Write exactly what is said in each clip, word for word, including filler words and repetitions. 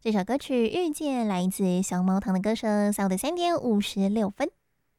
这首歌曲《遇见》来自熊猫堂的歌声，下午的三点五十六分。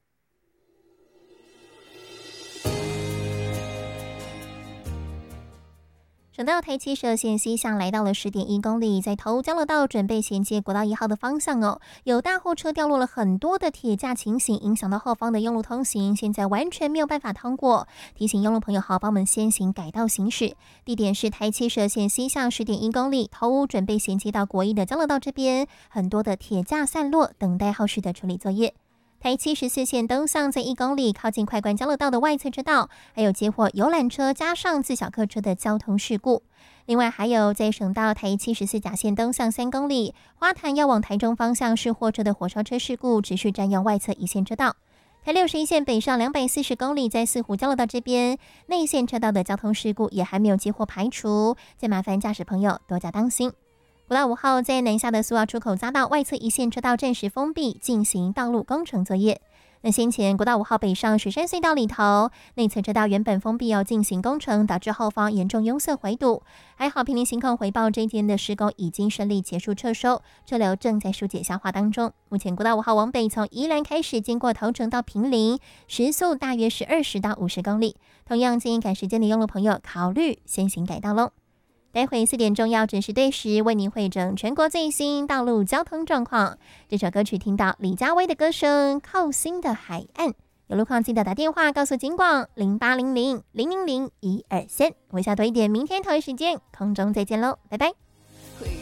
省道台七十二线西向来到了十点一公里，在头交流道准备衔接国道一号的方向哦，有大货车掉落了很多的铁架情形，影响到后方的用路通行，现在完全没有办法通过。提醒用路朋友好，帮我们先行改道行驶。地点是台七十二线西向十点一公里，头屋准备衔接到国一的交流道这边，很多的铁架散落，等待后续的处理作业。台七十四线东向在一公里，靠近快关交流道的外侧车道，还有接获游览车加上自小客车的交通事故。另外还有在省道台七十四甲线东向三公里，花坛要往台中方向是货车的火烧车事故，持续占用外侧一线车道。台六十一线北上两百四十公里，在四湖交流道这边内线车道的交通事故也还没有接获排除，再麻烦驾驶朋友多加当心。国道五号在南下的苏澳出口匝道外侧一线车道暂时封闭，进行道路工程作业。那先前国道五号北上水山隧道里头，内侧车道原本封闭要进行工程，导致后方严重拥塞回堵。还好，平林行控回报这一天的施工已经顺利结束撤收，车流正在疏解消化当中。目前国道五号往北从宜兰开始，经过头城到平林，时速大约是二十到五十公里。同样建议赶时间的用路朋友考虑先行改道喽。待会四点钟要准时对时为您汇整全国最新道路交通状况。这首歌曲听到李佳薇的歌声《靠心的海岸》，有路况记得打电话告诉警广零八零零零零零一二三。我下多一点，明天同一时间空中再见喽，拜拜。